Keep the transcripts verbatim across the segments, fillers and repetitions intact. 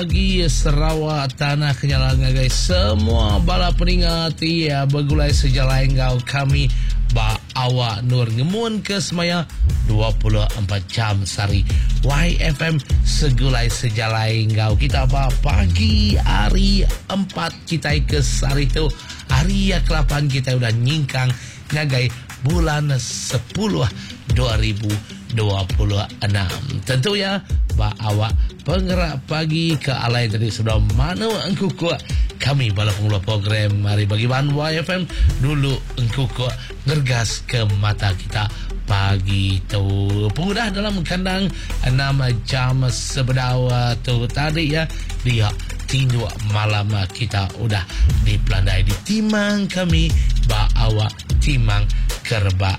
Bagi Sarawak tanah kenyalangan guys, semua bala peningat ia bergulai sejalan engkau kami ba awak nur ngemun ke semaya dua puluh empat jam sari Y F M segulai sejalan engkau kita ba pagi hari empat kita ke sari tu hari ya kelapan kita udah nyingkang ngagai bulan sepuluh dua ribu dua puluh enam. Tentunya ba awak penggerak pagi ke alai tadi sudah mana engkau kuat kami bala pengula program mari bagi bahan Y F M dulu engkau kuat ngergas ke mata kita pagi tu pengudah dalam kandang enam jam sebedawa tu tadi ya dia tindu malam kita udah dipelandai di timang kami ba awak timang kerba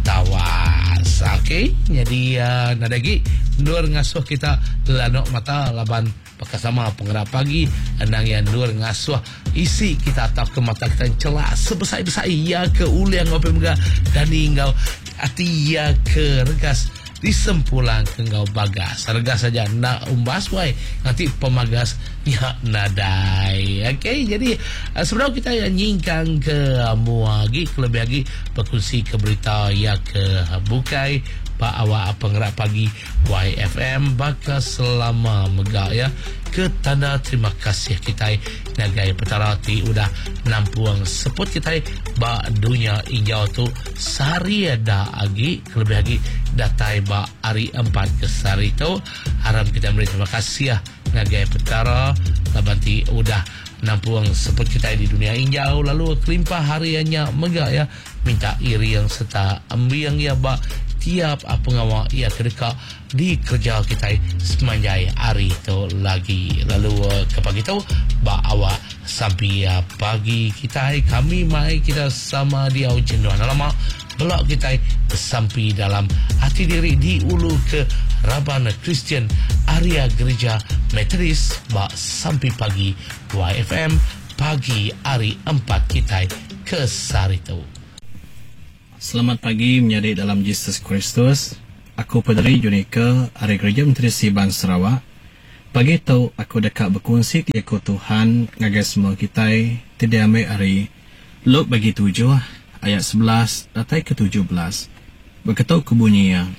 atawas. Okey, jadi uh, nadagi nur ngasuh kita lanok mata laban pakasama penggerak pagi andang yang nur ngasuh isi kita atap ke mata kita celak sebesar-besar ya ke uliang ngopi muka dan hingga hati ya ke regas disempulang ke ngau bagas regas saja nak umbas wai nanti pemagas ya nadai. Okey, jadi uh, sebelum kita yang nyingkang ke muagi lebih lagi berkongsi ke berita ya ke bukai Pak awak penggerak pagi Y F M baka selama megak ya ke tanda terima kasih kita nagai petarati udah nampuang seput kita ba dunia injau tu sehari ada lagi lebih lagi datai ba hari empat ke sehari tu haram kita beri terima kasih ya nagai petara labanti udah nampuang seput kita di dunia injau lalu kelimpah hariannya megak ya minta iri yang serta ambil yang ya ba tiap apa ngawak ia kedekak di kerja kita semanjai hari itu lagi lalu uh, ke pagi tu ba awak sampai uh, pagi kita kami mai kita sama dia ujenduan lama belak kita sampai dalam hati diri di ulu ke Rabana Christian area gereja Methodist ba sampai pagi Y F M pagi hari empat kita ke sari tu. Selamat pagi menjadi dalam Yesus Kristus. Aku Padri Junika dari Gereja Metodis Siban Sarawak. Pagi tu aku dekat berkongsi ke Tuhan ngagai semua kita tidak ambil hari Luk bagi tujuh ayat sebelas datai ke tujuh belas. Berkata kebunyinya.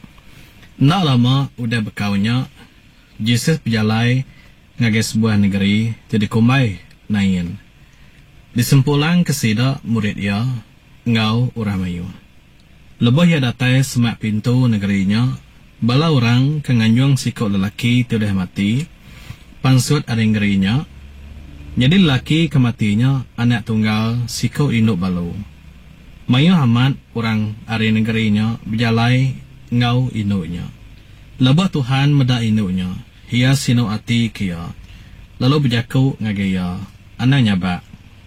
Nak lama udah berkaunya Yesus berjalai ngagai sebuah negeri jadi kumai nain. Disempulang kesida murid ia ngau orang mayu. Lebih ya datai semak pintu negerinya, bala orang kenganjuang sikok lelaki tidak mati, pansut ada negerinya, jadi lelaki kematinya anak tunggal sikok induk balu. Mayu amat orang ada negerinya berjalai ngau induknya. Lebih Tuhan meda induknya, hia sino ati kia, lalu berjaku ngagaya, anak nyabak.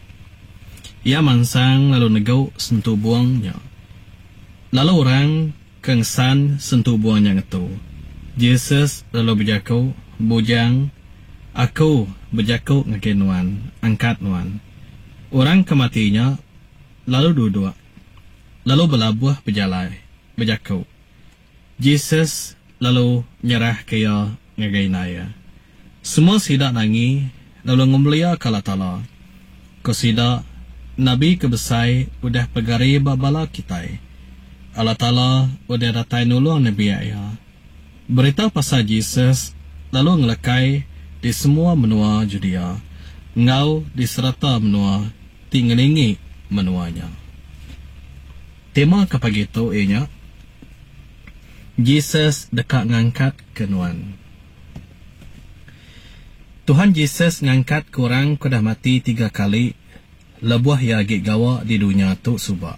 Ia mansang lalu negau sentuh buangnya. Lalu orang kengsan sentuh buangnya itu. Yesus lalu berjaku, bujang, aku berjaku ngake nuan, angkat nuan. Orang kematinya lalu duduk. Lalu belabuh berjalan, berjaku. Yesus lalu nyerah kaya ngake naya. Semua sidak nangi, lalu ngumlia kala tala. Kau sidak Nabi kebesai udah pegari babala kita. Allah Ta'ala udah datai nulung Nabi ya. Berita pasal Yesus lalu ngelekai di semua menua Judea. Ngau di serata menua tinggalingi menuanya. Tema ke pagi itu ianya Yesus dekat ngangkat kenuan. Tuhan Yesus ngangkat kurang kudah mati tiga kali lebuah ya agik gawa di dunia tu subak.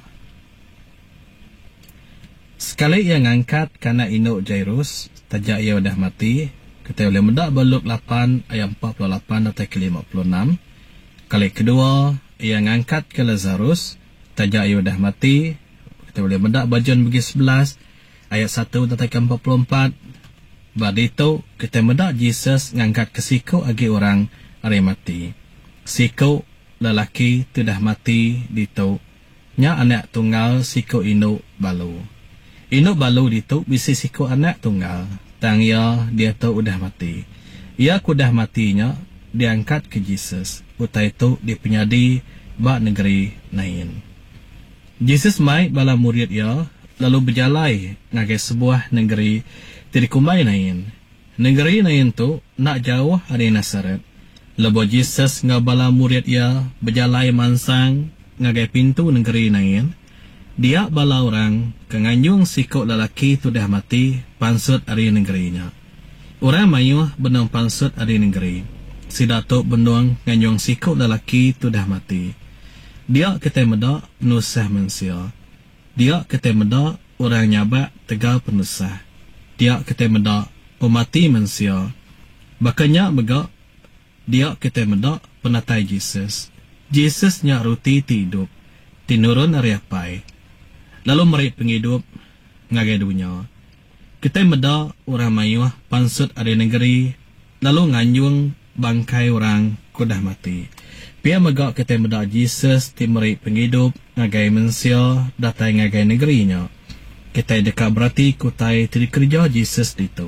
Sekali ia ngangkat karena inuk Jairus, tajak ia dah mati, kata oleh mendak baluk lapan ayat empat puluh lapan atau ke lima puluh enam. Kali kedua, ia ngangkat ke Lazarus, tajak ia dah mati, kata oleh mendak bajon bagi sebelas ayat satu atau ke empat puluh empat. Badi itu, kita mendak Yesus ngangkat ke siku agi orang hari mati. Siku lelaki tidak mati ditu nya anak tunggal siku inu balu. Inu balu ditu bisi siku anak tunggal tang ya dia tu udah mati. Ia kudah matinya diangkat ke Jesus. Utai itu dipenyadi bak negeri lain. Jesus mai bala murid ia lalu berjalai ngagai sebuah negeri tirikumbai lain. Negeri lain tu nak jauh dari Nazaret. Lebo Jesus ngabala murid ia berjalai mansang ngagai pintu negeri lain. Dia bala orang kenganjung sikok lelaki tu dah mati pansut dari negerinya. Orang mayuh benang pansut dari negeri. Si datuk benang nganjung sikok lelaki tu dah mati. Dia kata medak penusah manusia. Dia kata medak orang nyabak tegal penusah. Dia kata medak pemati manusia. Bakanya megak dia kata medak penatai Jesus. Jesus nyak ruti tidup. Tinurun ari apai. Lalu merik penghidup ngagai dunia. Kita medak orang mayuh pansut ada negeri. Lalu nganjung bangkai orang kudah mati. Pia megak kita medak Jesus ti merik penghidup ngagai manusia datai ngagai negerinya. Kita dekat berarti kutai ti kerja Jesus ditu.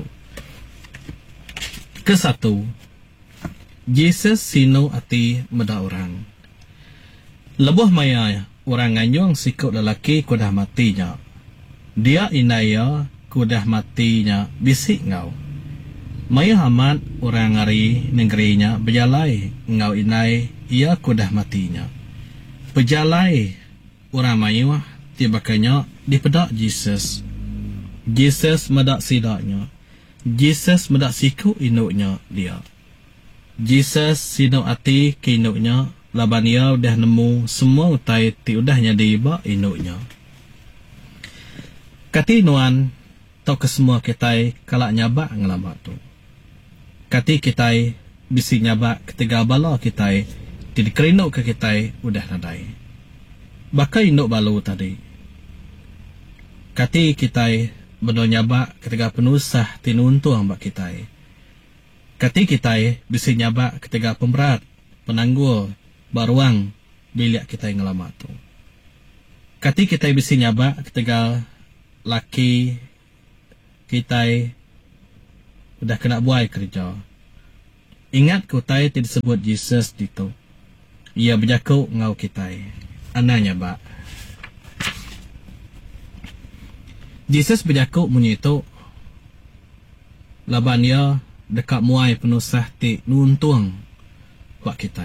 Kesatu, Jesus sino ati medak orang. Lebuh maya orang nganjung sikut lelaki kudah matinya. Dia inaya kudah matinya bisik ngau. Maya amat orang ngari negerinya berjalai ngau inai ia kudah matinya. Berjalai orang mayuh tibakanya dipedak Jesus. Jesus medak sidaknya. Jesus medak siku inuknya dia. Jesus sino ati ke inuknya. Laban ia udah nemu semua utai ti udah nyadi ba inuknya. Kati nuan tau ke semua kitai kalak nyabak ngelamak tu. Kati kitai bisi nyabak ketiga bala kitai ti dikerinuk ke kitai udah nadai. Bakai inuk balu tadi. Kati kitai beno nyabak ketiga penusah ti nuntuang bak kitai. Kati kitai bisi nyabak ketiga pemberat penangguh baruang bilik kita yang lama tu. Kati kita bisi nyabak ketika laki kita udah kena buai kerja. Ingat kutai tidak disebut Jesus ditu. Ia berjaku ngau kita. Ananya bak. Jesus berjaku bunyi itu. Laban ia dekat muai penusah ti nuntuang bak kita.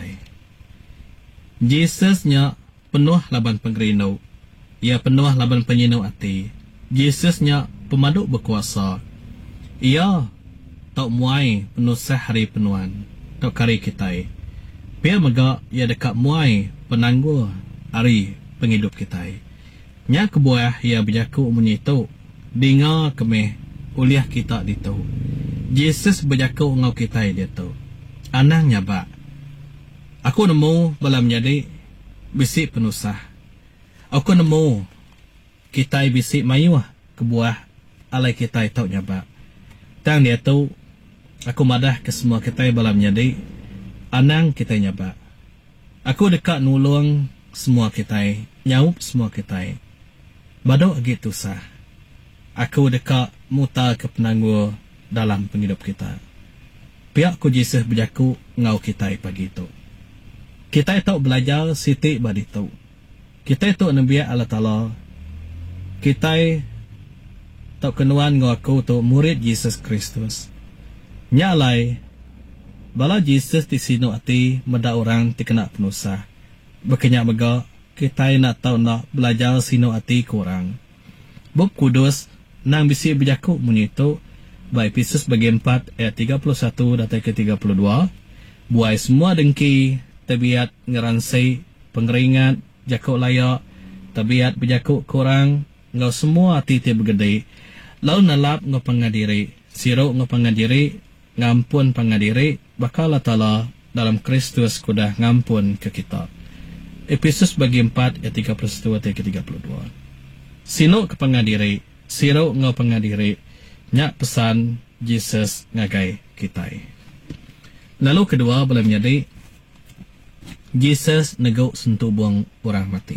Jesusnya penuh laban pengerinau. Ia penuh laban penyinau hati. Jesusnya pemaduk berkuasa. Ia tak muai penusah hari penuan. Tak kari kita. Pia megak ia dekat muai penangguh hari penghidup kita. Nya kebuah ia berjaku menyitu. Dengar kemeh uliah kita ditu. Jesus berjaku ngau kita dia tu. Anang nyabak. Aku nemu bala menjadi bisik penusah. Aku nemu kita bisik mayuh kebuah alai kita tau nyabak. Tang dia tu aku madah ke semua kita bala menjadi anang kita nyabak. Aku dekat nulung semua kita, nyaup semua kita. Badok gitu sah. Aku dekat muta ke penangguh dalam penghidup kita. Pihak ku Jesus berjaku ngau kita pagi tu. Kita itu belajar siti badi tu. Kita itu Nabi Allah Ta'ala. Kita tak kenuan ngau aku tu murid Yesus Kristus. Nyalai, bala Jesus di sino ati meda orang ti kena penusah. Berkenyak mega, kita nak tahu nak belajar sino ati kurang. Bub kudus, nang bisi berjaku bunyi tu, baik Efesus bagi empat ayat tiga puluh satu dan ke tiga puluh dua. Buai semua dengki, tabiat ngeransai, pengeringat, jakuk layak, tabiat berjakuk kurang, ngau semua hati ti bergedai, lau nalap ngau pengadiri, siruk ngau pengadiri, ngampun pengadiri, bakal Allah Ta'ala dalam Kristus kudah ngampun ke kita. Efesus bagi empat ayat tiga puluh satu dan ke tiga puluh dua. Sinuk ke pengadiri, siruk ngau pengadiri, nyak pesan Jesus ngagai kita. Lalu kedua boleh menjadi Jesus neguk sentuh buang orang mati.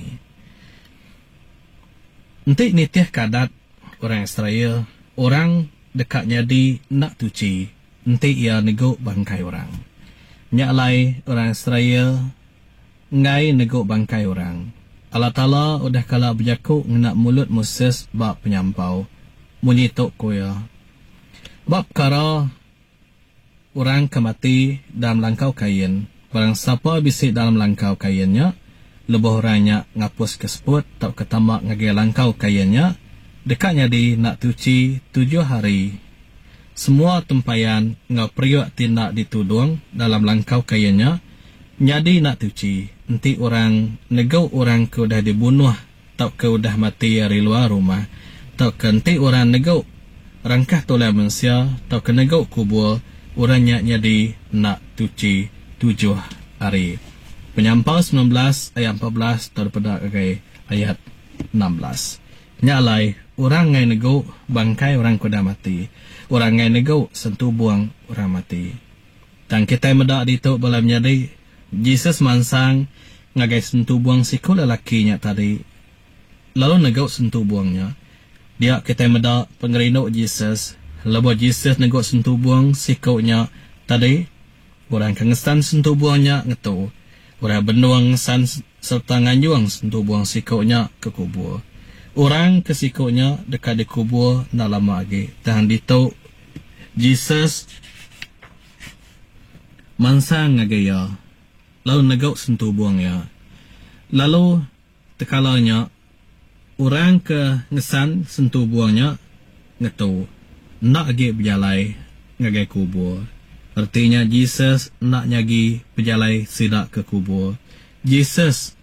Nanti nitiah kadat orang Israel, orang dekat jadi nak tuci nanti ia nego bangkai orang. Nyak lai orang Israel ngai nego bangkai orang. Allah Ta'ala udah kala berjaku ngenak mulut Moses bab penyampau. Munyitok koya. Bab kara orang kemati dalam langkau kain. Barang siapa bisik dalam langkau kainnya, lebih orangnya ngapus keseput tak ketamak ngagi langkau kainnya, dekatnya di nak tuci tujuh hari. Semua tempayan ngau periuk tindak ditudung dalam langkau kainnya, nyadi nak tuci. Nanti orang negau orang ke udah dibunuh, tak ke udah mati dari luar rumah, tak ke nanti orang negau rangkah tolak manusia, tak ke negau kubur, orangnya nyadi nak tuci tujuh hari. Penyampau sembilan belas ayat empat belas daripada ke ayat enam belas. Nyalai orang ngai nego bangkai orang kuda mati. Orang ngai nego sentuh buang orang mati. Dan kita medak di tu boleh menjadi Jesus mansang ngagai sentuh buang sikul lelakinya tadi. Lalu nego sentuh buangnya. Dia kita medak pengerino Jesus. Lalu Jesus nego sentuh buang sikulnya tadi. Orang kengesan sentuh buangnya ngetu. Orang benuang san serta nganjuang sentuh buang sikulnya ke kubur. Orang kesikutnya dekat di kubur nak lama lagi. Dan ditau Jesus mansang ngagaya. Lalu negau sentuh buangnya. Lalu tekalanya orang ke ngesan sentuh buangnya ngetau. Nak lagi berjalai ngagai kubur. Artinya Jesus nak nyagi berjalai sidak ke kubur. Jesus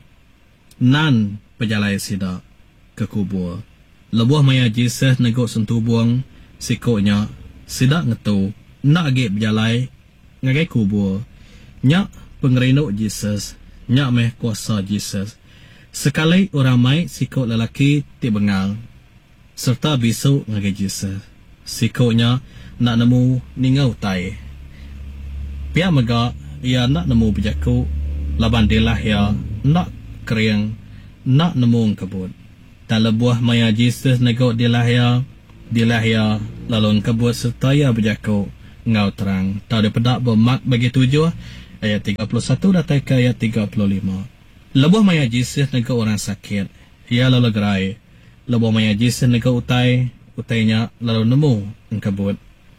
nan berjalai sidak ke kubur. Lebuh maya Jesus negok sentuh buang sikutnya sidak ngetu nak agi berjalai ngagai kubur. Nyak pengerino Jesus, nyak meh kuasa Jesus. Sekali orang mai sikut lelaki ti bengal serta bisu ngagai Jesus. Sikutnya nak nemu ningau tai. Pihak mega ia nak nemu berjaku laban dilah ya nak kering nak nemu kebut. Dan lebuah maya Jesus nego dilah ya dilah ya lalu kebut serta ia berjaku ngau terang. Tahu dipedak bermak bagi tujuh ayat tiga puluh satu datang ke ayat tiga puluh lima. Lebuah maya Jesus nego orang sakit ia lalu gerai. Lebuah maya Jesus nego utai utainya lalu nemu kebut.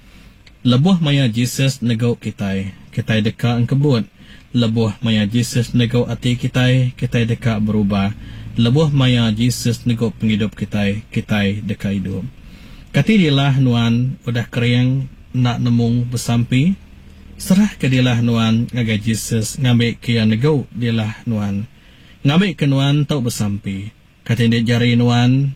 Lebuh maya Jesus nego kitai, kitai dekat engkebut. Lebuh maya Jesus nego hati kitai, kitai dekat berubah. Lebuh maya Jesus nego penghidup kitai, kitai dekat hidup. Kati dilah nuan udah kering nak nemung bersampi. Serah ke dilah nuan ngagai Jesus ngambil kia nego dilah nuan. Ngambil ke nuan tau bersampi. Kati dia jari nuan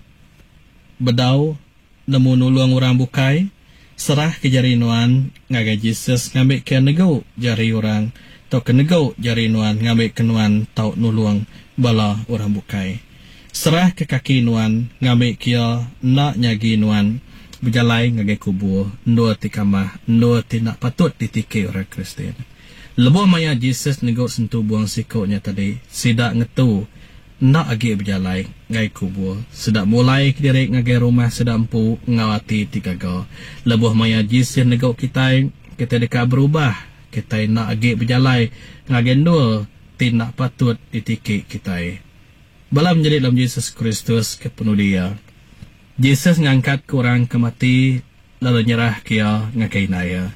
bedau nemu nuluang orang bukai. Serah ke jari nuan ngagai Jesus ngambil ke nego jari orang tau ke nego jari nuan ngambil ke nuan tau nuluang bala orang bukai. Serah ke kaki nuan ngambil kia nak nyagi nuan berjalai ngagai kubur ndua tikamah ndua tidak patut ditiki orang Kristian. Lebuh maya Jesus nego sentuh buang sikutnya tadi sidak ngetu nak agi berjalai ngai kubur. Sedak mulai kedirik ngagai rumah sedak empu ngawati tiga go. Lebuh maya Jesus nego kita kita dekat berubah. Kita nak agi berjalai ngagai dua tidak patut ditiki kita. Bala menjadi dalam Yesus Kristus kepenuh dia. Jesus ngangkat kurang ke mati lalu nyerah kia ngagai naya.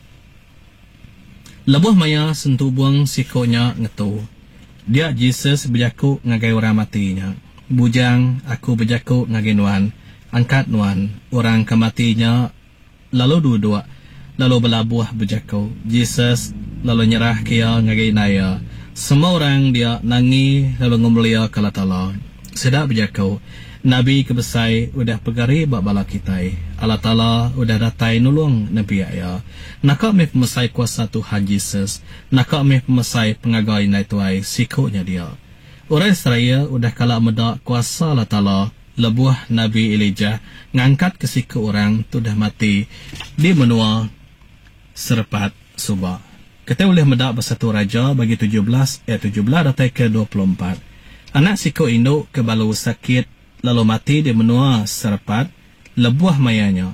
Lebuh maya sentuh buang sikutnya ngetu. Dia Jesus berjaku ngagai orang matinya. Bujang aku berjaku ngagai nuan. Angkat nuan. Orang kematinya lalu dua-dua. Lalu belabuh berjaku. Jesus lalu nyerah kia ngagai naya. Semua orang dia nangi lalu ngumulia kala tala. Sedap berjaku. Nabi kebesai udah pegari bak bala kitai. Allah Ta'ala udah datai nulung Nabi ya. Nakak meh pemesai kuasa Tuhan Jesus. Nakak meh pemesai pengagai nai tuai sikutnya dia. Orang Israel udah kalak medak kuasa Allah Ta'ala. Lebuah Nabi Elijah ngangkat ke siku orang tu dah mati di menua serpat subak. Kita boleh medak bersatu raja bagi tujuh belas ayat tujuh belas datai ke dua puluh empat. Anak siku induk ke balu sakit lalu mati di menua serpat. Lebuah mayanya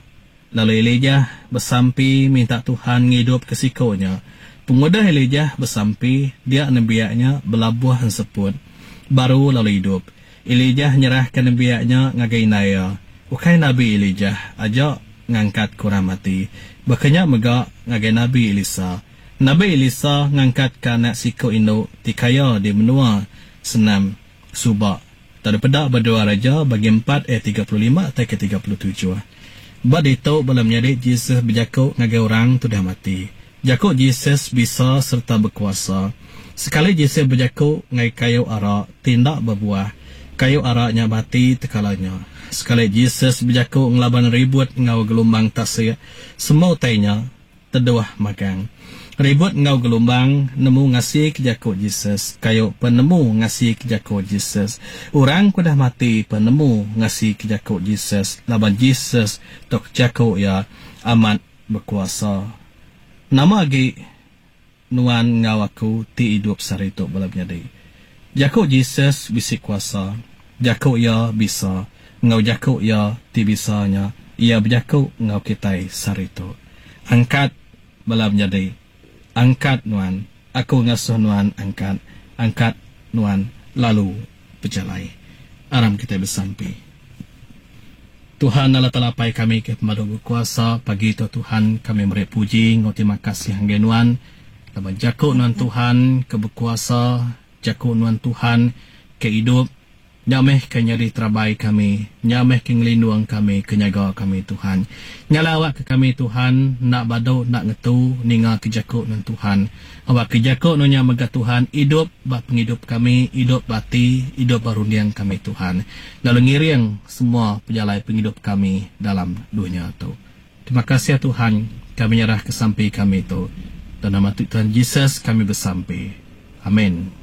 Lalu Elijah bersampi minta Tuhan ngidup kesikonya. Pemuda Elijah bersampi, dia nebiaknya belabuh seput. Baru lalu hidup. Elijah nyerahkan nebiaknya ngagai naya. Ukai Nabi Elijah ajak ngangkat kurang mati. Bakanya mega ngagai Nabi Elisa. Nabi Elisa ngangkat kanak siko ino tikaya di menua senam subak. Tadi pedak berdua raja bagi empat ayat tiga puluh lima atau ke tiga puluh tujuh. Bad itu belum nyari Jesus berjakuk ngagai orang tu dah mati. Jakuk Jesus bisa serta berkuasa. Sekali Jesus berjakuk ngai kayu arak tindak berbuah. Kayu araknya mati tekalanya. Sekali Jesus berjakuk ngelaban ribut ngau gelombang tasir. Semua tainya terduah magang. Ribut ngau gelombang nemu ngasih kejakuk Jesus. Kayu penemu ngasih kejakuk Jesus. Orang ku dah mati penemu ngasih kejakuk Jesus. Laban Jesus tok jakuk ya amat berkuasa. Nama lagi nuan ngau aku ti hidup saritu balam nyadi. Jakuk Jesus bisik kuasa. Jakuk ya bisa. Ngau jakuk ya ti bisanya. Ia berjakuk ngau kitai saritu. Angkat balam nyadi. Angkat nuan, aku ngasuh nuan angkat, angkat nuan lalu berjalai. Aram kita bersampi. Tuhan Allah talapai kami ke pemadu berkuasa pagi itu Tuhan kami beri puji ngau terima kasih hangga nuan. Laban jakuk nuan Tuhan ke berkuasa, jakuk nuan Tuhan ke hidup. Nyameh ke nyari terabai kami, nyameh ke ngelindung kami, kenyaga kami Tuhan. Nyalawak ke kami Tuhan, nak badau, nak ngetu, ninga kejakuk nan Tuhan. Awak kejakuk nunya mega Tuhan, hidup bak penghidup kami, hidup bati, hidup barundiang kami Tuhan. Lalu ngiring semua pejalai penghidup kami dalam dunia itu. Terima kasih ya Tuhan, kami nyerah ke sampai kami itu. Dan nama Tuhan Yesus kami bersampai. Amin.